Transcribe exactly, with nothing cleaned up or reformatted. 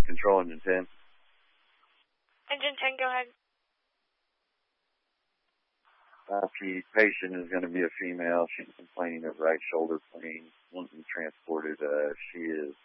Control Engine ten. Engine ten, go ahead. Uh, the patient is going to be a female. She's complaining of right shoulder pain, wanting transported. Uh, she is